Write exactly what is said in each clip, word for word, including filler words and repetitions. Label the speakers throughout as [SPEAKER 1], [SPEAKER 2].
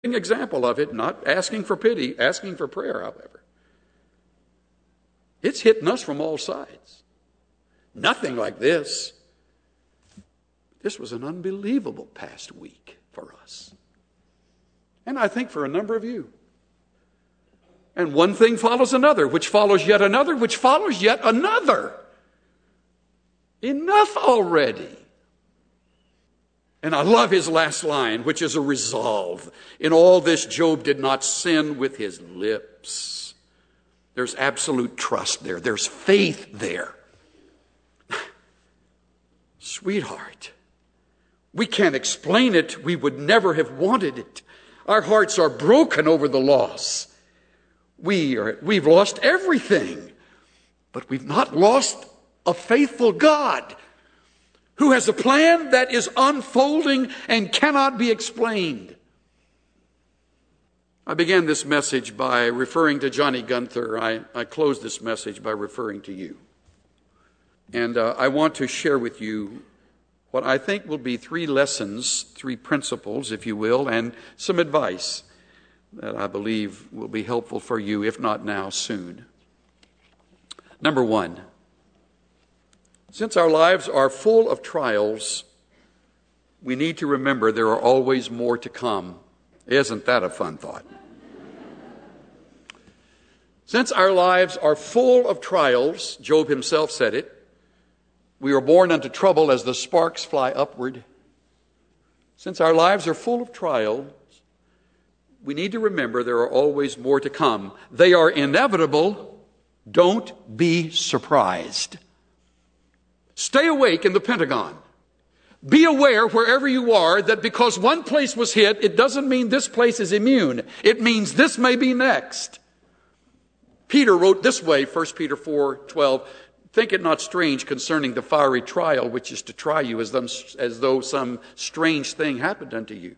[SPEAKER 1] example of it, not asking for pity, asking for prayer, however. It's hitting us from all sides. Nothing like this. This was an unbelievable past week for us. And I think for a number of you. And one thing follows another, which follows yet another, which follows yet another. Enough already. And I love his last line, which is a resolve. In all this, Job did not sin with his lips. There's absolute trust there. There's faith there. Sweetheart, we can't explain it. We would never have wanted it. Our hearts are broken over the loss. We are, we've lost everything, but we've not lost a faithful God who has a plan that is unfolding and cannot be explained. I began this message by referring to Johnny Gunther. I, I close this message by referring to you. And uh, I want to share with you what I think will be three lessons, three principles, if you will, and some advice that I believe will be helpful for you, if not now, soon. Number one, since our lives are full of trials, we need to remember there are always more to come. Isn't that a fun thought? Since our lives are full of trials, Job himself said it, we are born unto trouble as the sparks fly upward. Since our lives are full of trials, we need to remember there are always more to come. They are inevitable. Don't be surprised. Stay awake in the Pentagon. Be aware wherever you are that because one place was hit, it doesn't mean this place is immune. It means this may be next. Peter wrote this way, First Peter four twelve, think it not strange concerning the fiery trial which is to try you as, them, as though some strange thing happened unto you.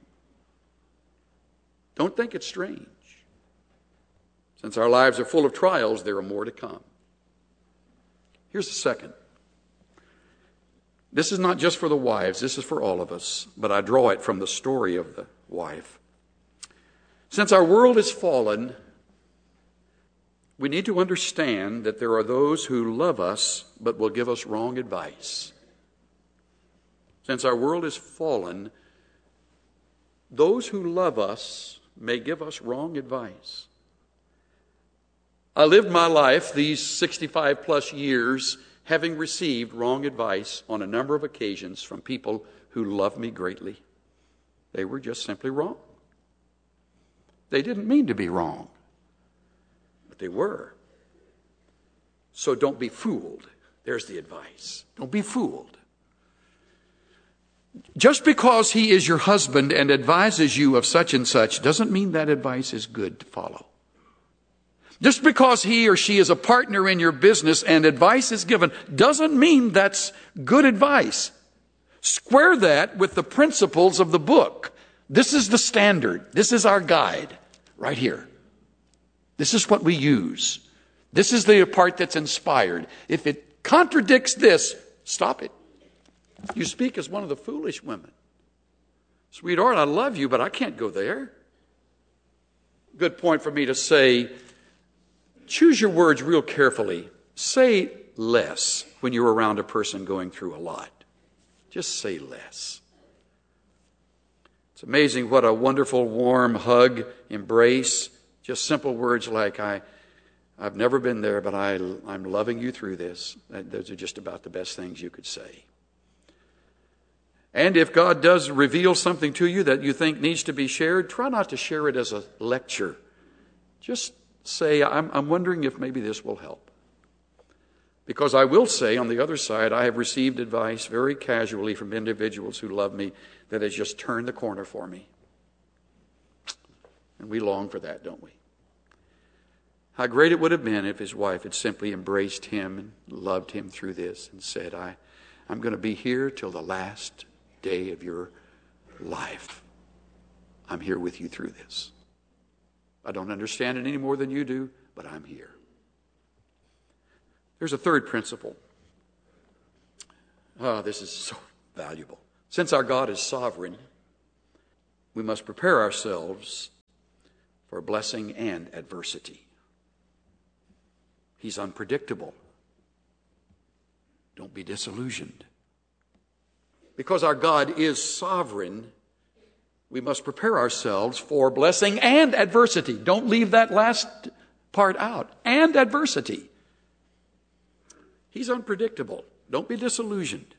[SPEAKER 1] Don't think it's strange. Since our lives are full of trials, there are more to come. Here's the second. This is not just for the wives, this is for all of us, but I draw it from the story of the wife. Since our world is fallen, we need to understand that there are those who love us but will give us wrong advice. Since our world is fallen, those who love us may give us wrong advice. I lived my life these sixty-five plus years having received wrong advice on a number of occasions from people who love me greatly. They were just simply wrong. They didn't mean to be wrong, but they were. So don't be fooled. There's the advice. Don't be fooled. Just because he is your husband and advises you of such and such doesn't mean that advice is good to follow. Just because he or she is a partner in your business and advice is given doesn't mean that's good advice. Square that with the principles of the book. This is the standard. This is our guide right here. This is what we use. This is the part that's inspired. If it contradicts this, stop it. You speak as one of the foolish women. Sweetheart, I love you, but I can't go there. Good point for me to say, choose your words real carefully. Say less when you're around a person going through a lot. Just say less. It's amazing what a wonderful, warm hug, embrace, just simple words like, I, I've never been there, but I, I'm loving you through this. Those are just about the best things you could say. And if God does reveal something to you that you think needs to be shared, try not to share it as a lecture. Just say, I'm, I'm wondering if maybe this will help. Because I will say, on the other side, I have received advice very casually from individuals who love me that has just turned the corner for me. And we long for that, don't we? How great it would have been if his wife had simply embraced him and loved him through this and said, I, I'm going to be here till the last day of your life. I'm here with you through this. I don't understand it any more than you do, but I'm here. There's a third principle. Oh, this is so valuable. Since our God is sovereign, we must prepare ourselves for blessing and adversity. He's unpredictable. Don't be disillusioned. Because our God is sovereign, we must prepare ourselves for blessing and adversity. Don't leave that last part out. And adversity. He's unpredictable. Don't be disillusioned.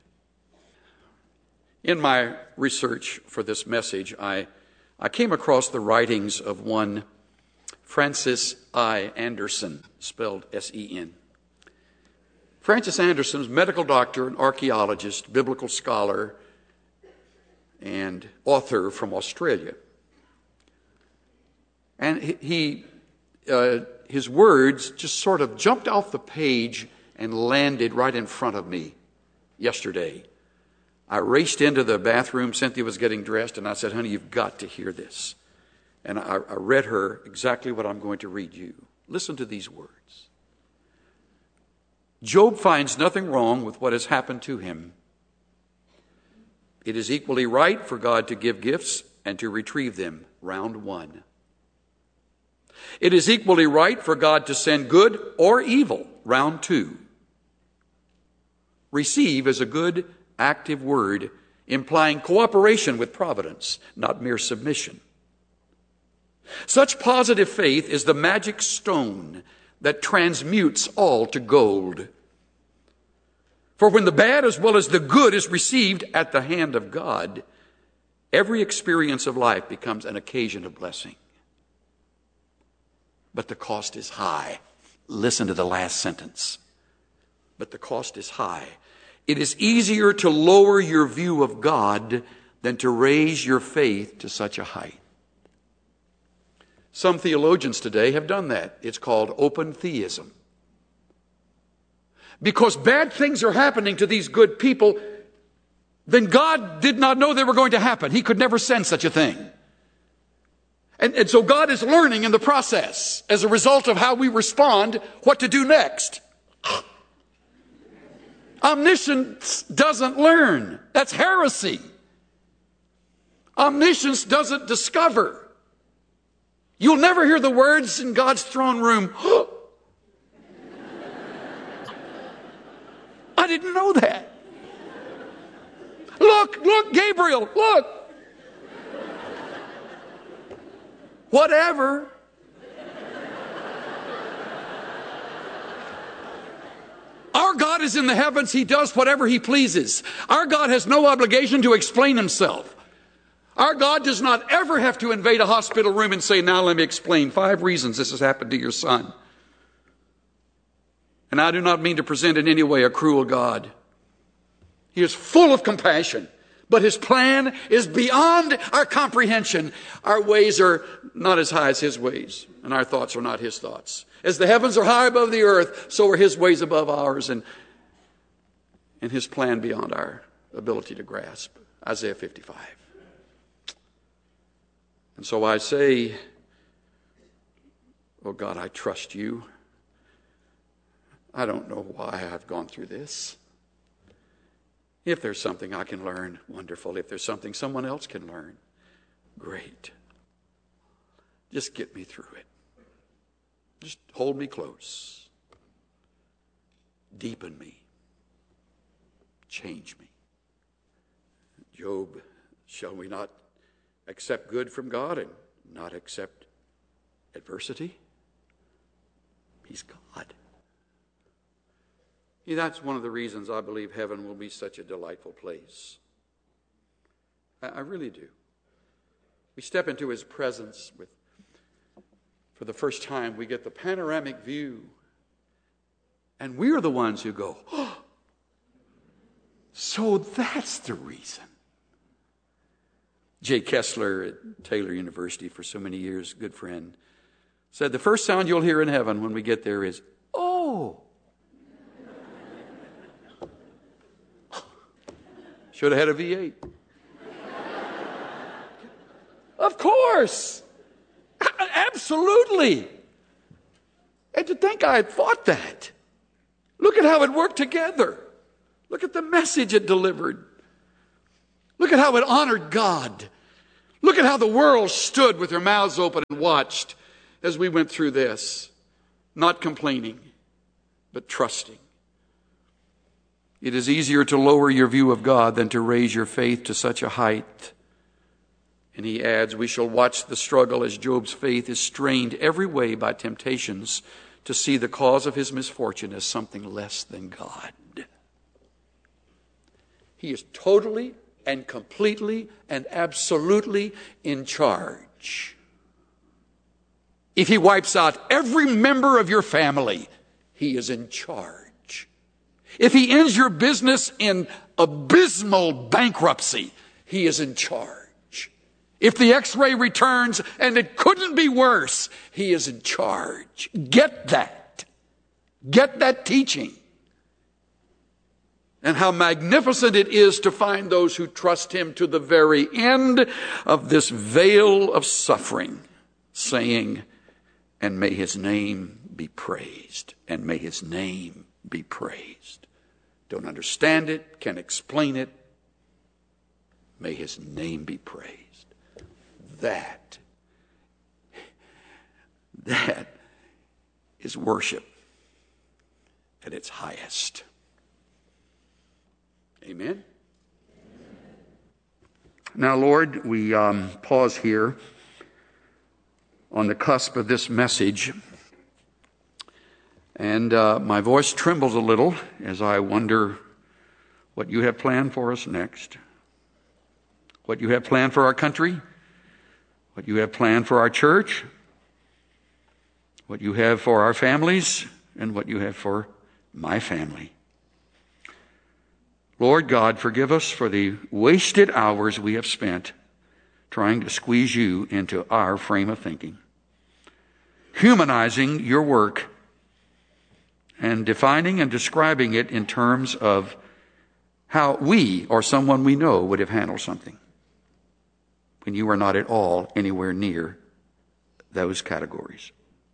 [SPEAKER 1] In my research for this message, I, I came across the writings of one Francis I. Anderson, spelled S E N. Francis Anderson is a medical doctor, an archaeologist, biblical scholar, and author from Australia. And he, uh, his words just sort of jumped off the page and landed right in front of me yesterday. I raced into the bathroom. Cynthia was getting dressed, and I said, honey, you've got to hear this. And I, I read her exactly what I'm going to read you. Listen to these words. Job finds nothing wrong with what has happened to him. It is equally right for God to give gifts and to retrieve them. Round one. It is equally right for God to send good or evil. Round two. Receive is a good, active word implying cooperation with providence, not mere submission. Such positive faith is the magic stone that transmutes all to gold. For when the bad as well as the good is received at the hand of God, every experience of life becomes an occasion of blessing. But the cost is high. Listen to the last sentence. But the cost is high. It is easier to lower your view of God than to raise your faith to such a height. Some theologians today have done that. It's called open theism. Because bad things are happening to these good people, then God did not know they were going to happen. He could never send such a thing. And, and so God is learning in the process, as a result of how we respond, what to do next. Omniscience doesn't learn. That's heresy. Omniscience doesn't discover. You'll never hear the words in God's throne room, oh, I didn't know that. Look, look, Gabriel, look. Whatever. Our God is in the heavens. He does whatever He pleases. Our God has no obligation to explain Himself. Our God does not ever have to invade a hospital room and say, now let me explain five reasons this has happened to your son. And I do not mean to present in any way a cruel God. He is full of compassion, but His plan is beyond our comprehension. Our ways are not as high as His ways, and our thoughts are not His thoughts. As the heavens are high above the earth, so are His ways above ours, and, and His plan beyond our ability to grasp. Isaiah fifty-five. And so I say, oh God, I trust You. I don't know why I've gone through this. If there's something I can learn, wonderful. If there's something someone else can learn, great. Just get me through it. Just hold me close. Deepen me. Change me. Job, shall we not accept good from God and not accept adversity? He's God. Yeah, that's one of the reasons I believe heaven will be such a delightful place. I, I really do. We step into His presence with, for the first time, we get the panoramic view. And we're the ones who go, oh, so that's the reason. Jay Kessler at Taylor University for so many years, good friend, said the first sound you'll hear in heaven when we get there is, oh. Should have had a V eight. Of course. Absolutely. And to think I had thought that. Look at how it worked together. Look at the message it delivered. Look at how it honored God. Look at how the world stood with their mouths open and watched. as we went through this. Not complaining, but trusting. It is easier to lower your view of God than to raise your faith to such a height. And he adds, we shall watch the struggle as Job's faith is strained every way by temptations to see the cause of his misfortune as something less than God. He is totally and completely and absolutely in charge. If he wipes out every member of your family, he is in charge. If he ends your business in abysmal bankruptcy, he is in charge. If the x-ray returns and it couldn't be worse, he is in charge. Get that. Get that teaching. And how magnificent it is to find those who trust him to the very end of this veil of suffering, saying, and may his name be praised, and may his name be praised. Don't understand it, can't explain it. May his name be praised. That, that is worship at its highest. Amen. Now, Lord, we um, pause here on the cusp of this message. And uh, my voice trembles a little as I wonder what you have planned for us next. What you have planned for our country. What you have planned for our church. What you have for our families. And what you have for my family. Lord God, forgive us for the wasted hours we have spent trying to squeeze you into our frame of thinking. Humanizing your work and defining and describing it in terms of how we or someone we know would have handled something when you are not at all anywhere near those categories.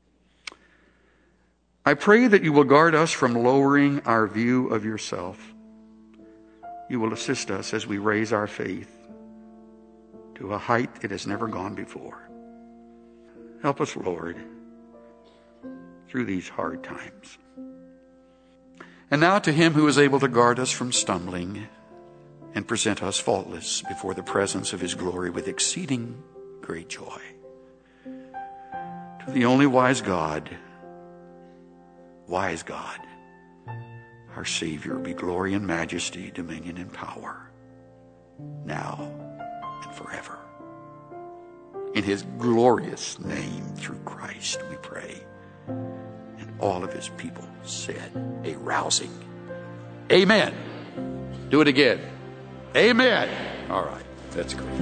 [SPEAKER 1] I pray that you will guard us from lowering our view of yourself. You will assist us as we raise our faith to a height it has never gone before. Help us, Lord, through these hard times. And now to him who is able to guard us from stumbling and present us faultless before the presence of his glory with exceeding great joy. To the only wise God, wise God, our Savior, be glory and majesty, dominion and power, now and forever. In his glorious name, through Christ, we pray. And all of his people said a rousing amen. Do it again. Amen. All right. That's great.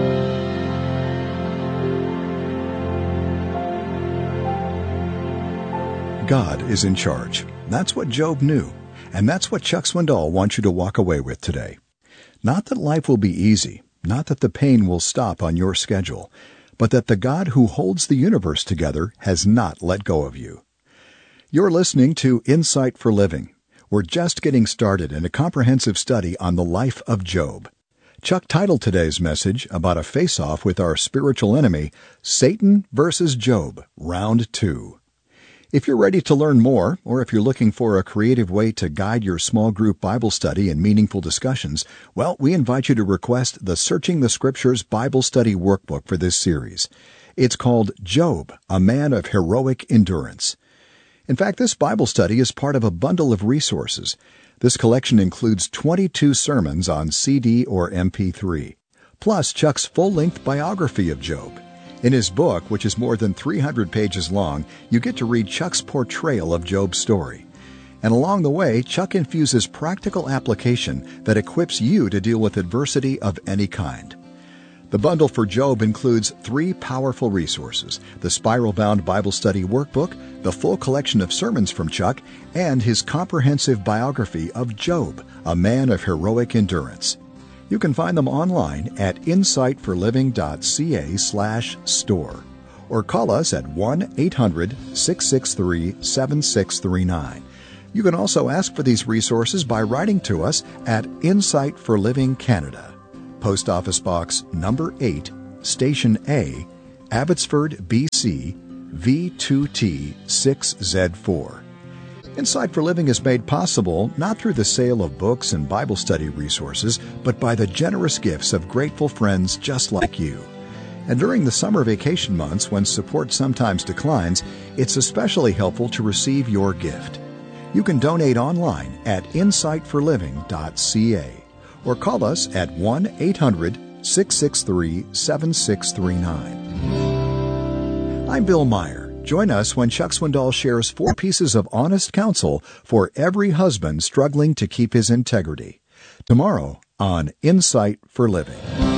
[SPEAKER 2] God is in charge. That's what Job knew. And that's what Chuck Swindoll wants you to walk away with today. Not that life will be easy, not that the pain will stop on your schedule, but that the God who holds the universe together has not let go of you. You're listening to Insight for Living. We're just getting started in a comprehensive study on the life of Job. Chuck titled today's message about a face-off with our spiritual enemy, Satan versus Job, Round two. If you're ready to learn more, or if you're looking for a creative way to guide your small group Bible study and meaningful discussions, well, we invite you to request the Searching the Scriptures Bible Study Workbook for this series. It's called Job, a Man of Heroic Endurance. In fact, this Bible study is part of a bundle of resources. This collection includes twenty-two sermons on C D or M P three, plus Chuck's full-length biography of Job. In his book, which is more than three hundred pages long, you get to read Chuck's portrayal of Job's story. And along the way, Chuck infuses practical application that equips you to deal with adversity of any kind. The bundle for Job includes three powerful resources: the spiral-bound Bible study workbook, the full collection of sermons from Chuck, and his comprehensive biography of Job, a man of heroic endurance. You can find them online at insight for living dot c a slash store or call us at one eight hundred six six three seven six three nine. You can also ask for these resources by writing to us at Insight for Living Canada, Post Office Box number eight, Station A, Abbotsford, B C V two T six Z four. Insight for Living is made possible not through the sale of books and Bible study resources, but by the generous gifts of grateful friends just like you. And during the summer vacation months, when support sometimes declines, it's especially helpful to receive your gift. You can donate online at insight for living dot c a or call us at one eight hundred six six three seven six three nine. I'm Bill Meyer. Join us when Chuck Swindoll shares four pieces of honest counsel for every husband struggling to keep his integrity. Tomorrow on Insight for Living.